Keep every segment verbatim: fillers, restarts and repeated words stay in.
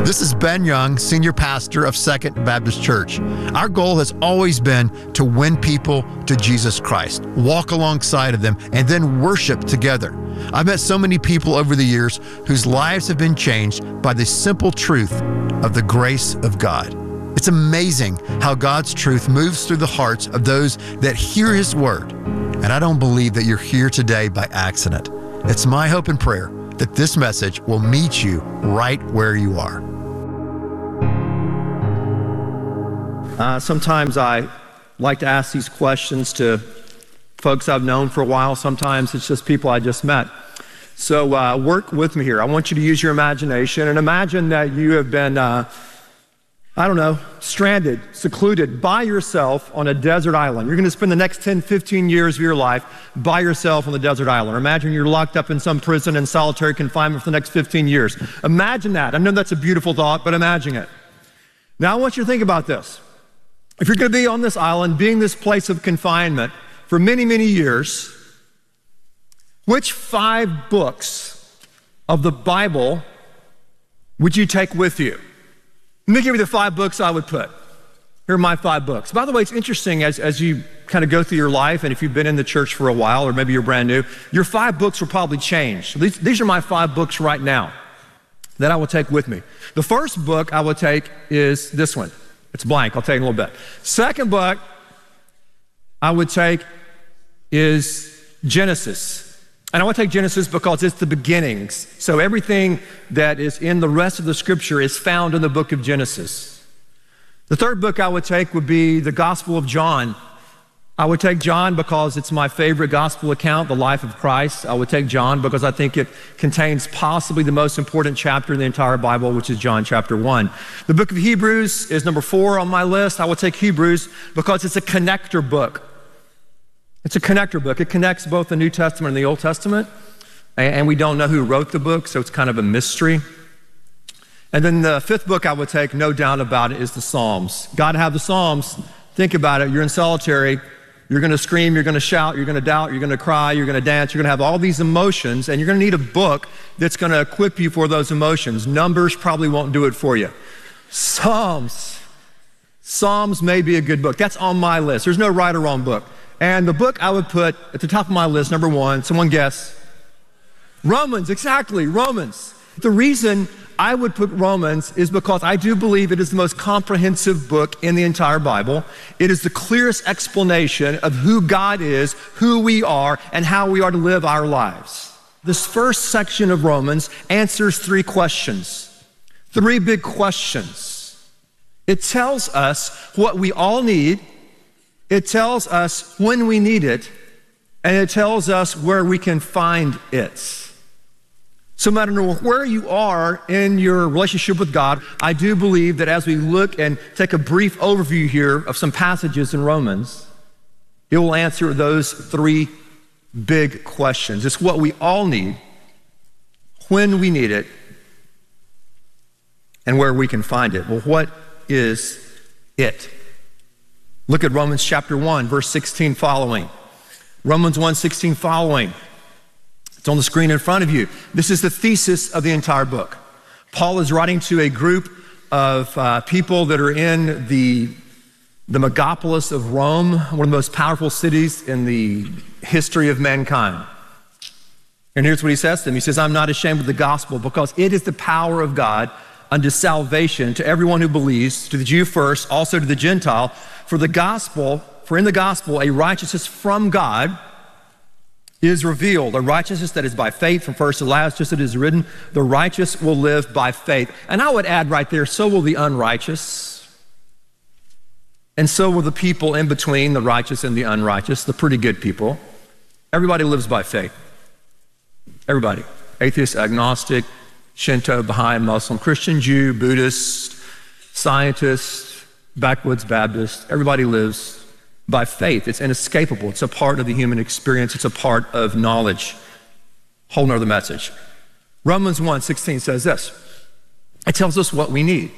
This is Ben Young, Senior Pastor of Second Baptist Church. Our goal has always been to win people to Jesus Christ, walk alongside of them, and then worship together. I've met so many people over the years whose lives have been changed by the simple truth of the grace of God. It's amazing how God's truth moves through the hearts of those that hear His word. And I don't believe that you're here today by accident. It's my hope and prayer that this message will meet you right where you are. Uh, sometimes I like to ask these questions to folks I've known for a while. Sometimes it's just people I just met. So uh, work with me here. I want you to use your imagination and imagine that you have been, uh, I don't know, stranded, secluded by yourself on a desert island. You're going to spend the next ten, fifteen years of your life by yourself on the desert island. Or imagine you're locked up in some prison in solitary confinement for the next fifteen years. Imagine that. I know that's a beautiful thought, but imagine it. Now I want you to think about this. If you're going to be on this island, being this place of confinement for many, many years, which five books of the Bible would you take with you? Let me give you the five books I would put. Here are my five books. By the way, it's interesting as, as you kind of go through your life, and if you've been in the church for a while, or maybe you're brand new, your five books will probably change. These, these are my five books right now that I will take with me. The first book I will take is this one. It's blank. I'll tell you in a little bit. Second book I would take is Genesis. And I want to take Genesis because it's the beginnings. So everything that is in the rest of the scripture is found in the book of Genesis. The third book I would take would be the Gospel of John. I would take John because it's my favorite gospel account, the life of Christ. I would take John because I think it contains possibly the most important chapter in the entire Bible, which is John chapter one. The book of Hebrews is number four on my list. I would take Hebrews because it's a connector book. It's a connector book. It connects both the New Testament and the Old Testament, and we don't know who wrote the book, so it's kind of a mystery. And then the fifth book I would take, no doubt about it, is the Psalms. Got to have the Psalms. Think about it. You're in solitary. You're going to scream, you're going to shout, you're going to doubt, you're going to cry, you're going to dance, you're going to have all these emotions, and you're going to need a book that's going to equip you for those emotions. Numbers probably won't do it for you. Psalms. Psalms may be a good book. That's on my list. There's no right or wrong book. And the book I would put at the top of my list, number one, someone guess? Romans, exactly, Romans. The reason I would put Romans is because I do believe it is the most comprehensive book in the entire Bible. It is the clearest explanation of who God is, who we are, and how we are to live our lives. This first section of Romans answers three questions, three big questions. It tells us what we all need, it tells us when we need it, and it tells us where we can find it. So no matter where you are in your relationship with God, I do believe that as we look and take a brief overview here of some passages in Romans, it will answer those three big questions. It's what we all need, when we need it, and where we can find it. Well, what is it? Look at Romans chapter one, verse sixteen following. Romans one, sixteen following. It's on the screen in front of you. This is the thesis of the entire book. Paul is writing to a group of uh, people that are in the, the megapolis of Rome, one of the most powerful cities in the history of mankind. And here's what he says to them. He says, I'm not ashamed of the gospel because it is the power of God unto salvation to everyone who believes, to the Jew first, also to the Gentile. For the gospel, for in the gospel, a righteousness from God is revealed, a righteousness that is by faith from first to last, just as it is written, the righteous will live by faith. And I would add right there, so will the unrighteous, and so will the people in between the righteous and the unrighteous, the pretty good people. Everybody lives by faith. Everybody. Atheist, agnostic, Shinto, Baha'i, Muslim, Christian, Jew, Buddhist, scientist, backwoods Baptist. Everybody lives by faith. It's inescapable. It's a part of the human experience. It's a part of knowledge. Whole nother message. Romans one sixteen says this. It tells us what we need.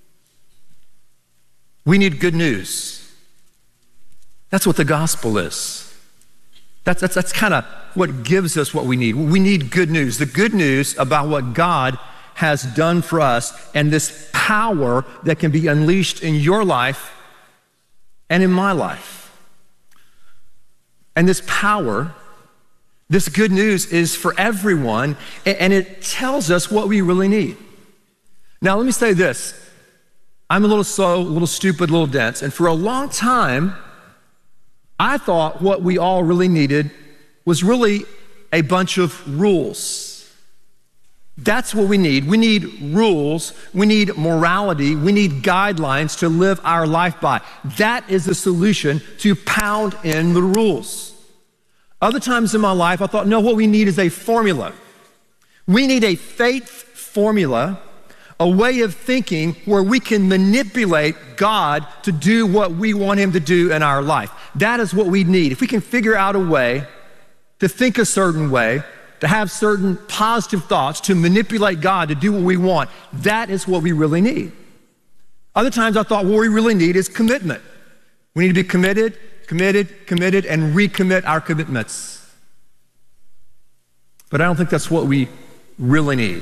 We need good news. That's what the gospel is. That's, that's, that's kind of what gives us what we need. We need good news. The good news about what God has done for us and this power that can be unleashed in your life and in my life. And this power, this good news is for everyone, and it tells us what we really need. Now, let me say this. I'm a little slow, a little stupid, a little dense, and for a long time, I thought what we all really needed was really a bunch of rules. That's what we need. We need rules, we need morality, we need guidelines to live our life by. That is the solution, to pound in the rules. Other times in my life, I thought, no, what we need is a formula. We need a faith formula, a way of thinking where we can manipulate God to do what we want him to do in our life. That is what we need. If we can figure out a way to think a certain way, to have certain positive thoughts, to manipulate God to do what we want, that is what we really need. Other times I thought what we really need is commitment. We need to be committed, committed, committed, and recommit our commitments. But I don't think that's what we really need.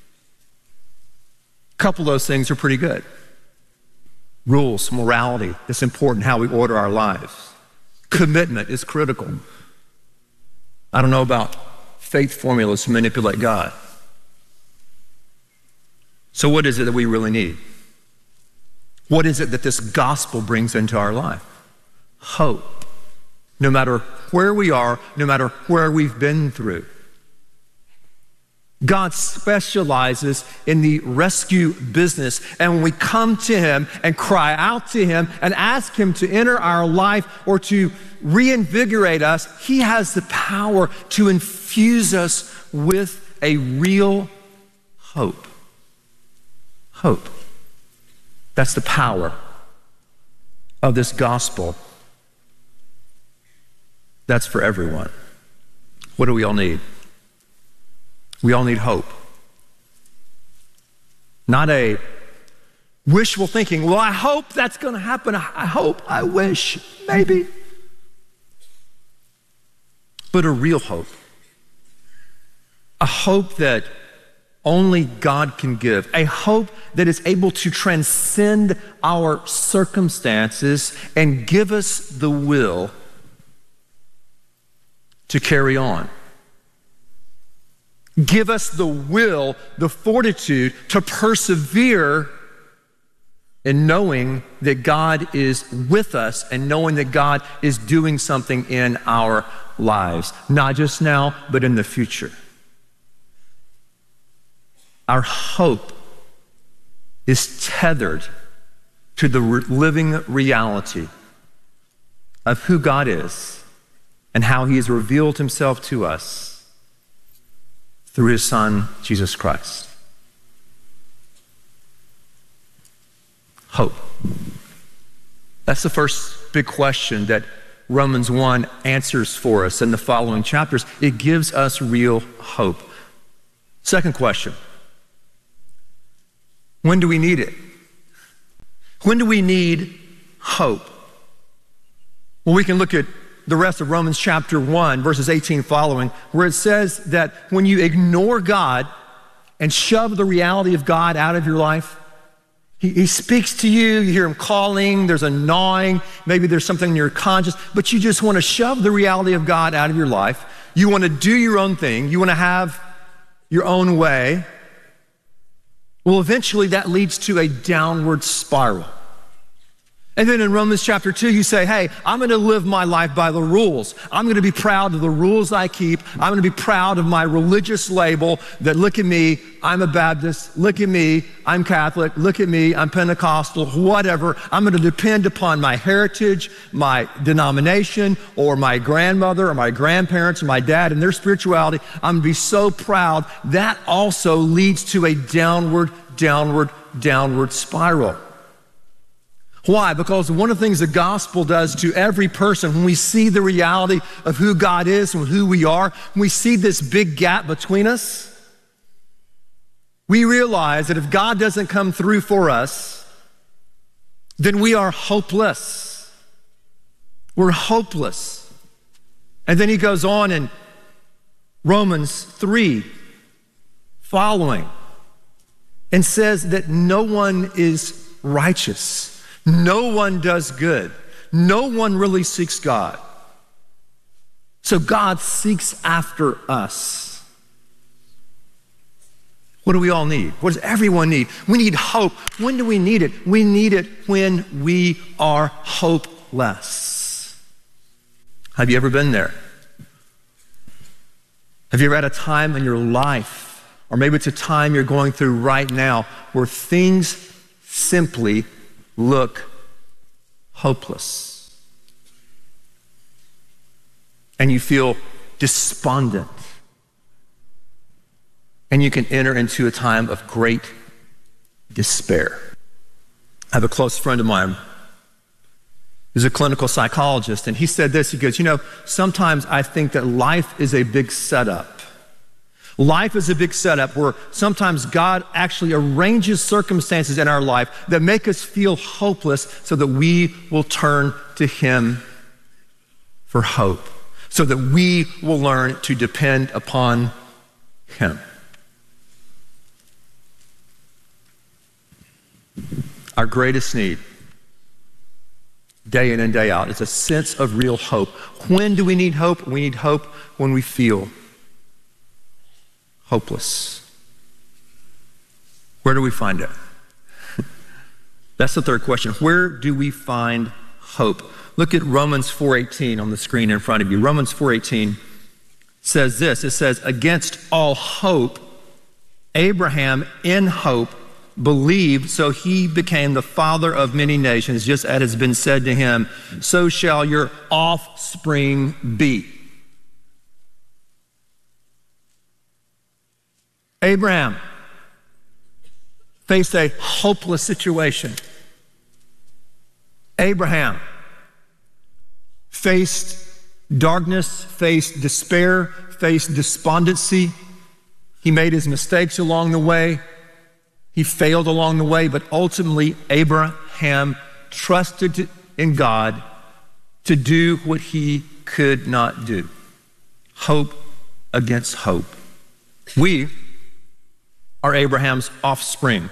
A couple of those things are pretty good. Rules, morality, it's important how we order our lives. Commitment is critical. I don't know about faith formulas to manipulate God. So what is it that we really need? What is it that this gospel brings into our life? Hope. No matter where we are, no matter where we've been through. God specializes in the rescue business, and when we come to him and cry out to him and ask him to enter our life or to reinvigorate us, he has the power to infuse us with a real hope. Hope. That's the power of this gospel. That's for everyone. What do we all need? We all need hope. Not a wishful thinking, well, I hope that's going to happen. I hope, I wish, maybe. But a real hope. A hope that only God can give. A hope that is able to transcend our circumstances and give us the will to carry on. Give us the will, the fortitude to persevere in knowing that God is with us and knowing that God is doing something in our lives, not just now, but in the future. Our hope is tethered to the re- living reality of who God is and how he has revealed himself to us through his son, Jesus Christ. Hope. That's the first big question that Romans one answers for us in the following chapters. It gives us real hope. Second question. When do we need it? When do we need hope? Well, we can look at the rest of Romans chapter one, verses eighteen following, where it says that when you ignore God and shove the reality of God out of your life, he, he speaks to you, you hear him calling, there's a gnawing, maybe there's something in your conscience, but you just want to shove the reality of God out of your life. You want to do your own thing. You want to have your own way. Well, eventually that leads to a downward spiral. And then in Romans chapter two, you say, hey, I'm going to live my life by the rules. I'm going to be proud of the rules I keep. I'm going to be proud of my religious label that look at me, I'm a Baptist. Look at me, I'm Catholic. Look at me, I'm Pentecostal, whatever. I'm going to depend upon my heritage, my denomination, or my grandmother or my grandparents or my dad and their spirituality. I'm going to be so proud. That also leads to a downward, downward, downward spiral. Why? Because one of the things the gospel does to every person, when we see the reality of who God is and who we are, when we see this big gap between us, we realize that if God doesn't come through for us, then we are hopeless. We're hopeless. And then he goes on in Romans three, following, and says that no one is righteous. No one does good. No one really seeks God. So God seeks after us. What do we all need? What does everyone need? We need hope. When do we need it? We need it when we are hopeless. Have you ever been there? Have you ever had a time in your life, or maybe it's a time you're going through right now, where things simply look hopeless? And you feel despondent. And you can enter into a time of great despair. I have a close friend of mine who's a clinical psychologist, and he said this, he goes, you know, sometimes I think that life is a big setup. Life is a big setup where sometimes God actually arranges circumstances in our life that make us feel hopeless so that we will turn to Him for hope, so that we will learn to depend upon Him. Our greatest need, day in and day out, is a sense of real hope. When do we need hope? We need hope when we feel hopeless. Where do we find it? That's the third question. Where do we find hope? Look at Romans four eighteen on the screen in front of you. Romans four eighteen says this. It says, against all hope, Abraham in hope believed, so he became the father of many nations, just as has been said to him, so shall your offspring be. Abraham faced a hopeless situation. Abraham faced darkness, faced despair, faced despondency. He made his mistakes along the way. He failed along the way, but ultimately Abraham trusted in God to do what he could not do. Hope against hope. We are Abraham's offspring.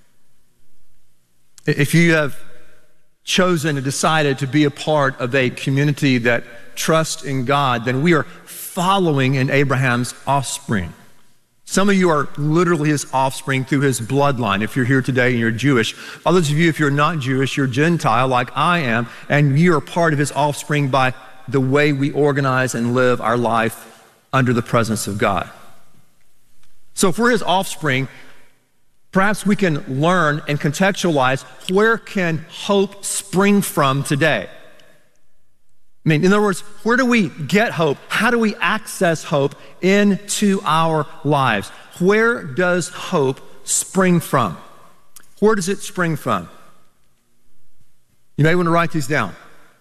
If you have chosen and decided to be a part of a community that trusts in God, then we are following in Abraham's offspring. Some of you are literally his offspring through his bloodline. If you're here today and you're Jewish. Others of you, if you're not Jewish, you're Gentile like I am, and you are part of his offspring by the way we organize and live our life under the presence of God. So if we're his offspring, perhaps we can learn and contextualize, where can hope spring from today? I mean, in other words, where do we get hope? How do we access hope into our lives? Where does hope spring from? Where does it spring from? You may want to write these down.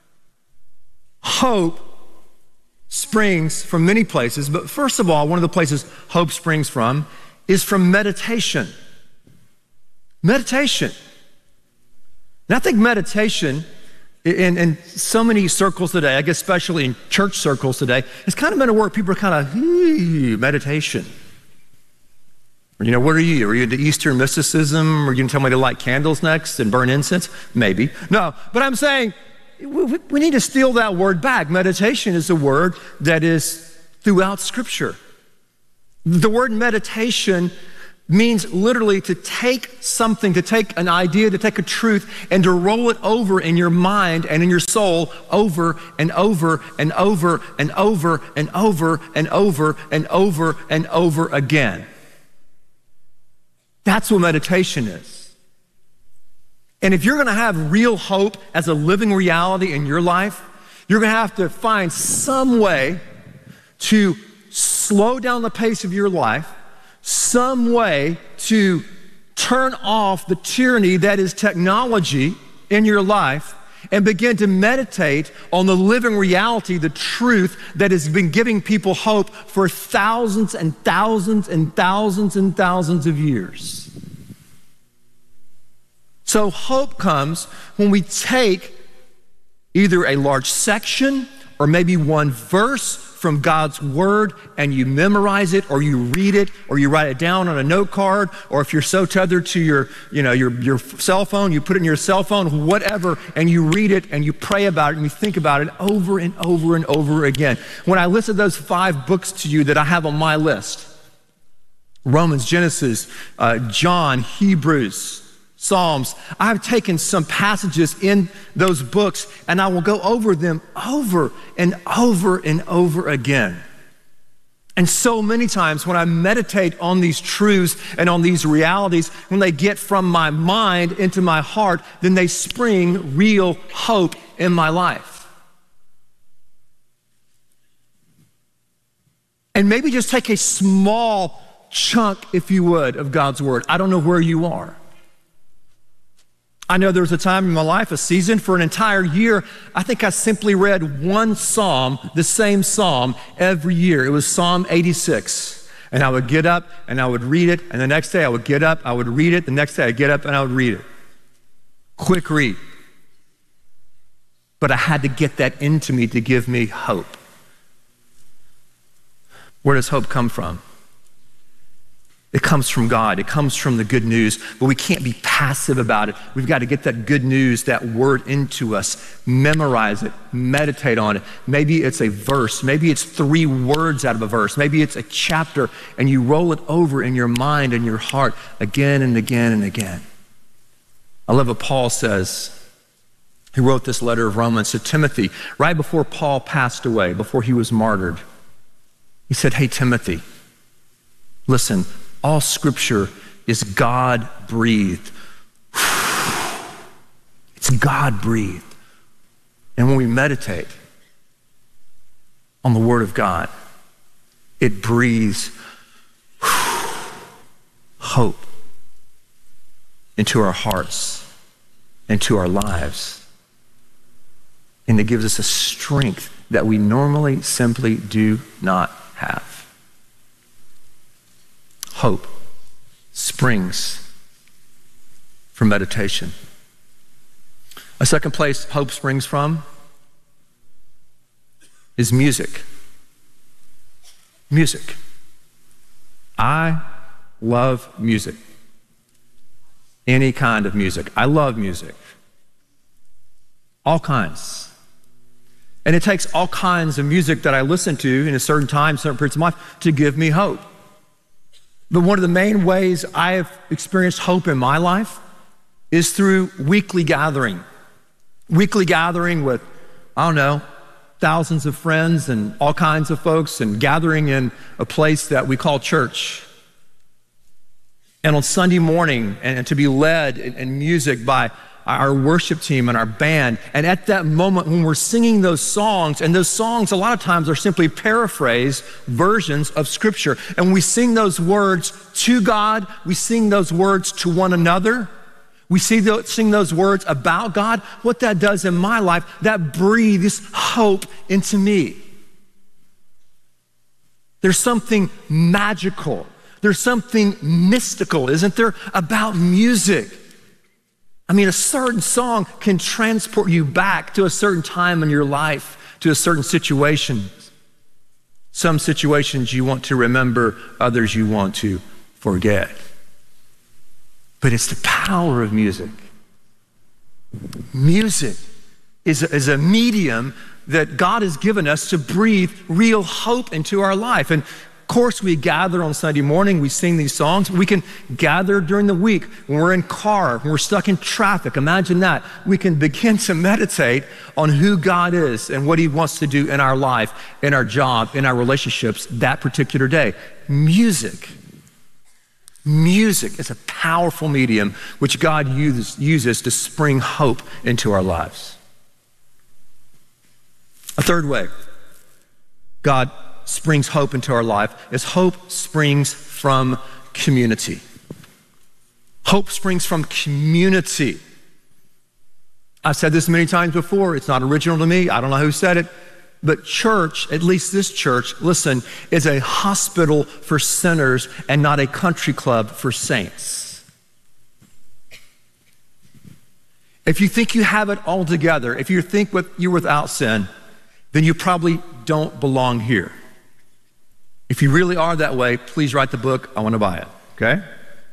Hope springs from many places, but first of all, one of the places hope springs from is from meditation. Meditation. And I think meditation In, in so many circles today, I guess especially in church circles today, it's kind of been a word people are kind of, meditation. Or, you know, what are you? Are you into Eastern mysticism? Are you going to tell me to light candles next and burn incense? Maybe. No, but I'm saying we, we need to steal that word back. Meditation is a word that is throughout Scripture. The word meditation means literally to take something, to take an idea, to take a truth, and to roll it over in your mind and in your soul over and over and over and over and over and over and over and over again. That's what meditation is. And if you're gonna have real hope as a living reality in your life, you're gonna have to find some way to slow down the pace of your life, some way to turn off the tyranny that is technology in your life and begin to meditate on the living reality, the truth that has been giving people hope for thousands and thousands and thousands and thousands of years. So hope comes when we take either a large section or maybe one verse from God's word, and you memorize it, or you read it, or you write it down on a note card, or if you're so tethered to your, you know, your, your cell phone, you put it in your cell phone, whatever, and you read it, and you pray about it, and you think about it over and over and over again. When I listed those five books to you that I have on my list, Romans, Genesis, uh, John, Hebrews, Psalms, I've taken some passages in those books and I will go over them over and over and over again. And so many times when I meditate on these truths and on these realities, when they get from my mind into my heart, then they spring real hope in my life. And maybe just take a small chunk, if you would, of God's word. I don't know where you are. I know there was a time in my life, a season, for an entire year, I think I simply read one psalm, the same psalm, every year. It was Psalm eighty-six. And I would get up and I would read it, and the next day I would get up, I would read it, the next day I'd get up and I would read it. Quick read. But I had to get that into me to give me hope. Where does hope come from? It comes from God. It comes from the good news, but we can't be passive about it. We've got to get that good news, that word into us, memorize it, meditate on it. Maybe it's a verse. Maybe it's three words out of a verse. Maybe it's a chapter, and you roll it over in your mind and your heart again and again and again. I love what Paul says. He wrote this letter of Romans to Timothy right before Paul passed away, before he was martyred. He said, "Hey, Timothy, listen, all scripture is God-breathed." It's God-breathed. And when we meditate on the Word of God, it breathes hope into our hearts, into our lives. And it gives us a strength that we normally simply do not have. Hope springs from meditation. A second place hope springs from is music. Music. I love music. Any kind of music. I love music. All kinds. And it takes all kinds of music that I listen to in a certain time, certain periods of my life, to give me hope. But one of the main ways I have experienced hope in my life is through weekly gathering. Weekly gathering with, I don't know, thousands of friends and all kinds of folks, and gathering in a place that we call church. And on Sunday morning, and to be led in, in music by our worship team and our band. And at that moment when we're singing those songs, and those songs a lot of times are simply paraphrased versions of scripture. And we sing those words to God, we sing those words to one another, we see those, sing those words about God. What that does in my life, that breathes hope into me. There's something magical, there's something mystical, isn't there, about music? I mean, a certain song can transport you back to a certain time in your life, to a certain situation. Some situations you want to remember, others you want to forget. But it's the power of music. Music is a, is a medium that God has given us to breathe real hope into our life. And of course, we gather on Sunday morning, we sing these songs. We can gather during the week when we're in car, when we're stuck in traffic. Imagine that. We can begin to meditate on who God is and what he wants to do in our life, in our job, in our relationships that particular day. Music. Music is a powerful medium which God uses, uses to spring hope into our lives. A third way God springs hope into our life is hope springs from community. Hope springs from community. I've said this many times before. It's not original to me. I don't know who said it. But church, at least this church, listen, is a hospital for sinners and not a country club for saints. If you think you have it all together, if you think you're without sin, then you probably don't belong here. If you really are that way, please write the book. I want to buy it, okay?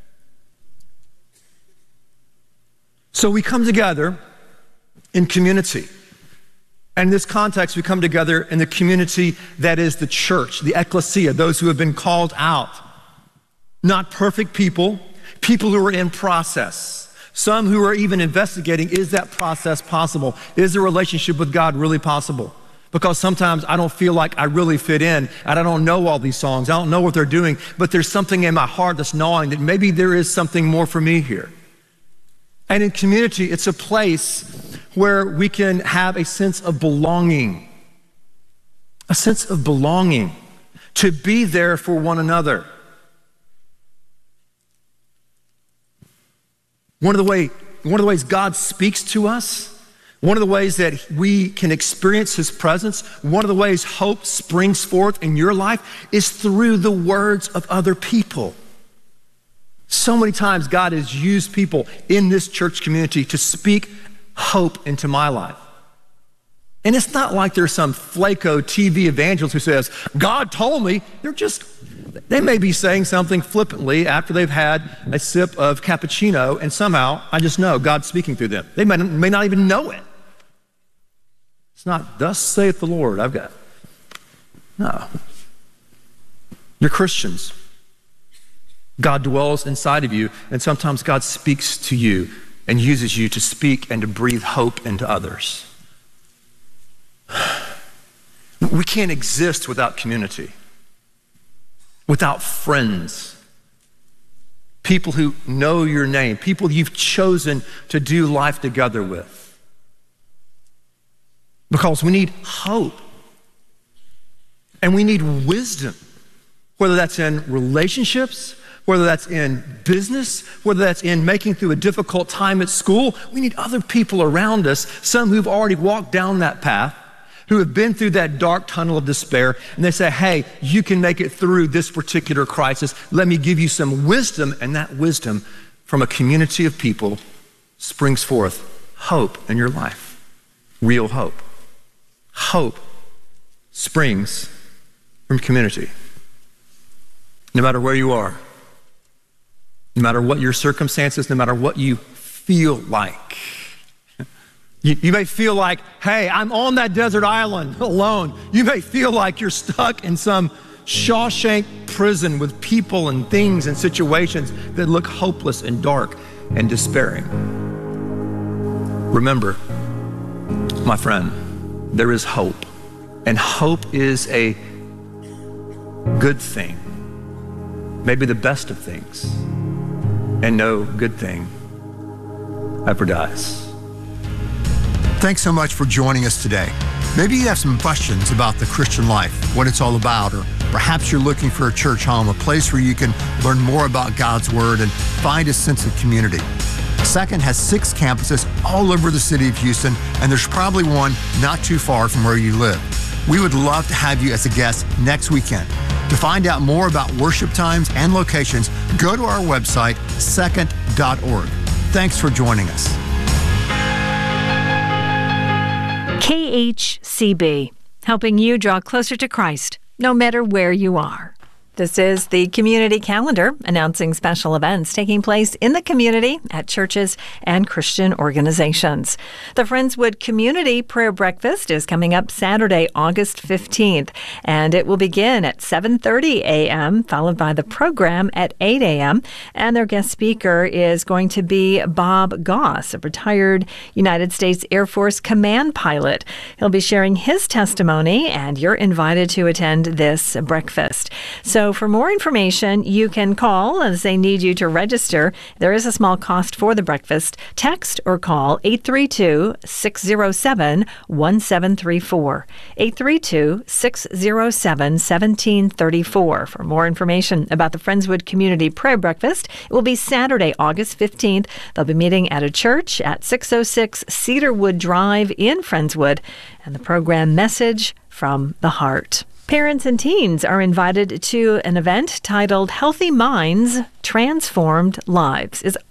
So we come together in community. And in this context, we come together in the community that is the church, the ecclesia, those who have been called out. Not perfect people, people who are in process. Some who are even investigating, is that process possible? Is the relationship with God really possible? Because sometimes I don't feel like I really fit in, and I don't know all these songs. I don't know what they're doing, but there's something in my heart that's gnawing that maybe there is something more for me here. And in community, it's a place where we can have a sense of belonging, a sense of belonging, to be there for one another. One of the way, one of the ways God speaks to us, one of the ways that we can experience his presence, one of the ways hope springs forth in your life is through the words of other people. So many times God has used people in this church community to speak hope into my life. And it's not like there's some flaco T V evangelist who says, God told me. They're just, they may be saying something flippantly after they've had a sip of cappuccino, and somehow I just know God's speaking through them. They may, may not even know it. It's not, thus saith the Lord. I've got, no. You're Christians. God dwells inside of you, and sometimes God speaks to you and uses you to speak and to breathe hope into others. We can't exist without community, without friends, people who know your name, people you've chosen to do life together with. Because we need hope, and we need wisdom, whether that's in relationships, whether that's in business, whether that's in making through a difficult time at school. We need other people around us, some who've already walked down that path, who have been through that dark tunnel of despair, and they say, hey, you can make it through this particular crisis. Let me give you some wisdom, and that wisdom from a community of people springs forth hope in your life, real hope. Hope springs from community. No matter where you are, no matter what your circumstances, no matter what you feel like. You, you may feel like, hey, I'm on that desert island alone. You may feel like you're stuck in some Shawshank prison with people and things and situations that look hopeless and dark and despairing. Remember, my friend, there is hope, and hope is a good thing, maybe the best of things, and no good thing ever dies. Thanks so much for joining us today. Maybe you have some questions about the Christian life, what it's all about, or perhaps you're looking for a church home, a place where you can learn more about God's Word and find a sense of community. Second has six campuses all over the city of Houston, and there's probably one not too far from where you live. We would love to have you as a guest next weekend. To find out more about worship times and locations, go to our website, second dot org. Thanks for joining us. K H C B, helping you draw closer to Christ, no matter where you are. This is the Community Calendar, announcing special events taking place in the community at churches and Christian organizations. The Friendswood Community Prayer Breakfast is coming up Saturday, August fifteenth, and it will begin at seven thirty a.m., followed by the program at eight a.m., and their guest speaker is going to be Bob Goss, a retired United States Air Force command pilot. He'll be sharing his testimony, and you're invited to attend this breakfast. So for more information, you can call as they need you to register. There is a small cost for the breakfast. Text or call eight three two, six zero seven, one seven three four. eight three two, six zero seven, one seven three four. For more information about the Friendswood Community Prayer Breakfast, it will be Saturday, August fifteenth. They'll be meeting at a church at six oh six Cedarwood Drive in Friendswood, and the program Message from the Heart. Parents and teens are invited to an event titled Healthy Minds, Transformed Lives. It's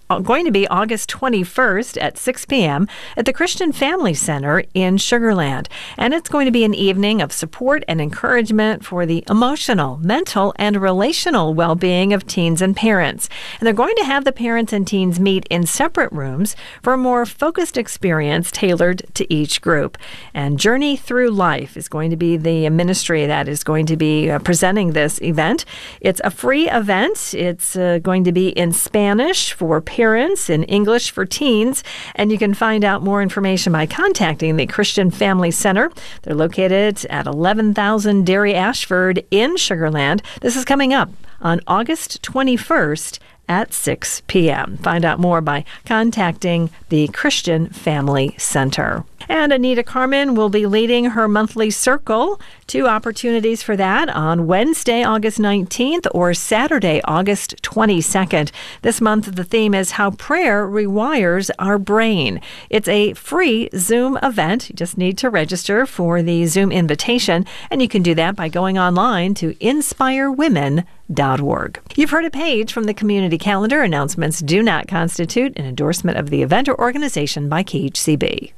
going to be August twenty-first at six p.m. at the Christian Family Center in Sugar Land. And it's going to be an evening of support and encouragement for the emotional, mental, and relational well-being of teens and parents. And they're going to have the parents and teens meet in separate rooms for a more focused experience tailored to each group. And Journey Through Life is going to be the ministry that is going to be uh, presenting this event. It's a free event. It's uh, going to be in Spanish for parents, in English for teens, and you can find out more information by contacting the Christian Family Center. They're located at eleven thousand Dairy Ashford in Sugar Land. This is coming up on August twenty-first at six p.m. Find out more by contacting the Christian Family Center. And Anita Carmen will be leading her monthly circle. Two opportunities for that on Wednesday, August nineteenth or Saturday, August twenty-second. This month, the theme is How Prayer Rewires Our Brain. It's a free Zoom event. You just need to register for the Zoom invitation, and you can do that by going online to inspire women dot org. You've heard a page from the community calendar. Announcements do not constitute an endorsement of the event or organization by K H C B.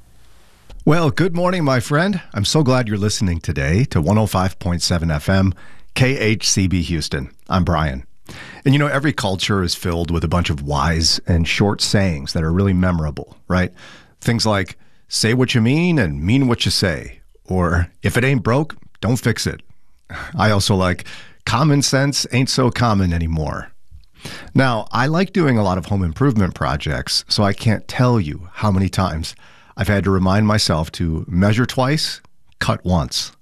Well, good morning, my friend. I'm so glad you're listening today to one oh five point seven F M, K H C B Houston. I'm Brian. And you know, every culture is filled with a bunch of wise and short sayings that are really memorable, right? Things like, say what you mean and mean what you say. Or, if it ain't broke, don't fix it. I also like, common sense ain't so common anymore. Now, I like doing a lot of home improvement projects, so I can't tell you how many times I've had to remind myself to measure twice, cut once.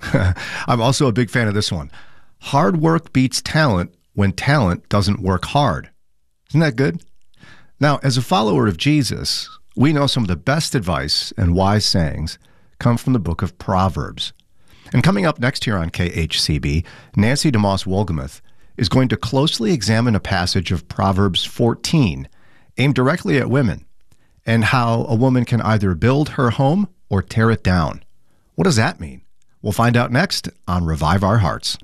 I'm also a big fan of this one. Hard work beats talent when talent doesn't work hard. Isn't that good? Now, as a follower of Jesus, we know some of the best advice and wise sayings come from the book of Proverbs. And coming up next here on K H C B, Nancy DeMoss Wolgemuth is going to closely examine a passage of Proverbs fourteen aimed directly at women, and how a woman can either build her home or tear it down. What does that mean? We'll find out next on Revive Our Hearts.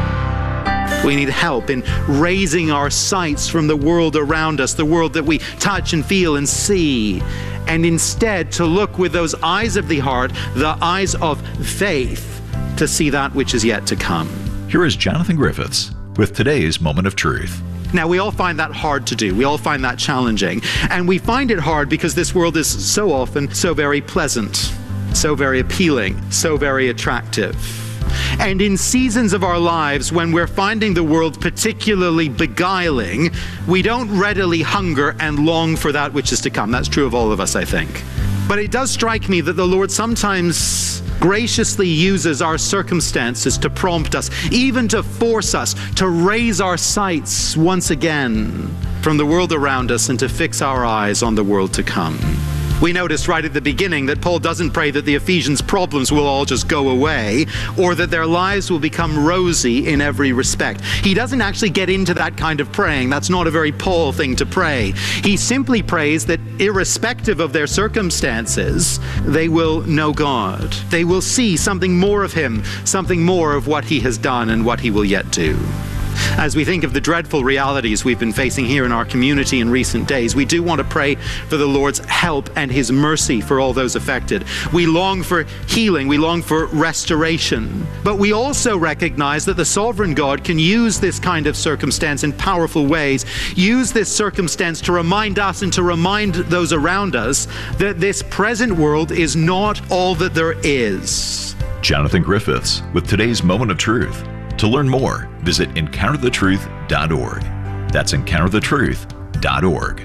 We need help in raising our sights from the world around us, the world that we touch and feel and see, and instead to look with those eyes of the heart, the eyes of faith, to see that which is yet to come. Here is Jonathan Griffiths with today's Moment of Truth. Now, we all find that hard to do. We all find that challenging. And we find it hard because this world is so often so very pleasant, so very appealing, so very attractive. And in seasons of our lives when we're finding the world particularly beguiling, we don't readily hunger and long for that which is to come. That's true of all of us, I think. But it does strike me that the Lord sometimes graciously uses our circumstances to prompt us, even to force us to raise our sights once again from the world around us and to fix our eyes on the world to come. We noticed right at the beginning that Paul doesn't pray that the Ephesians' problems will all just go away or that their lives will become rosy in every respect. He doesn't actually get into that kind of praying. That's not a very Paul thing to pray. He simply prays that irrespective of their circumstances, they will know God. They will see something more of Him, something more of what He has done and what He will yet do. As we think of the dreadful realities we've been facing here in our community in recent days, we do want to pray for the Lord's help and His mercy for all those affected. We long for healing, we long for restoration, but we also recognize that the sovereign God can use this kind of circumstance in powerful ways, use this circumstance to remind us and to remind those around us that this present world is not all that there is. Jonathan Griffiths with today's Moment of Truth. To learn more, visit encounter the truth dot org. That's encounter the truth dot org.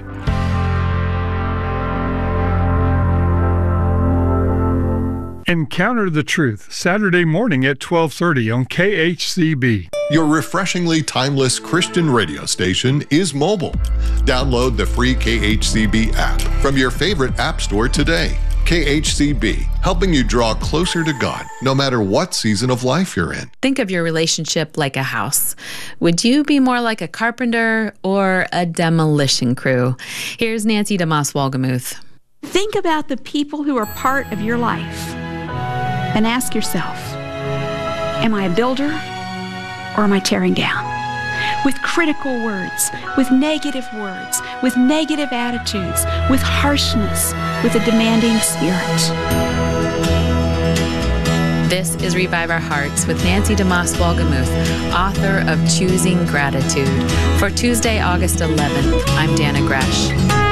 Encounter the Truth, Saturday morning at twelve thirty on K H C B. Your refreshingly timeless Christian radio station is mobile. Download the free K H C B app from your favorite app store today. K H C B, helping you draw closer to God, no matter what season of life you're in. Think of your relationship like a house. Would you be more like a carpenter or a demolition crew? Here's Nancy DeMoss Wolgemuth. Think about the people who are part of your life and ask yourself, am I a builder or am I tearing down? with critical words, with negative words, with negative attitudes, with harshness, with a demanding spirit. This is Revive Our Hearts with Nancy DeMoss Wolgemuth, author of Choosing Gratitude. For Tuesday, August eleventh, I'm Dana Gresh.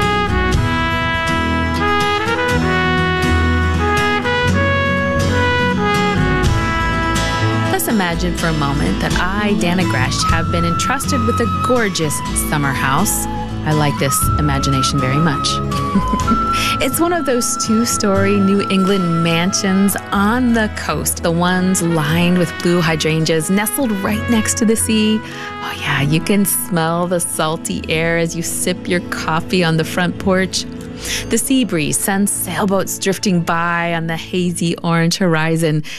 Let's imagine for a moment that I, Dana Gresh, have been entrusted with a gorgeous summer house. I like this imagination very much. It's one of those two-story New England mansions on the coast, the ones lined with blue hydrangeas, nestled right next to the sea. Oh yeah, you can smell the salty air as you sip your coffee on the front porch. The sea breeze sends sailboats drifting by on the hazy orange horizon.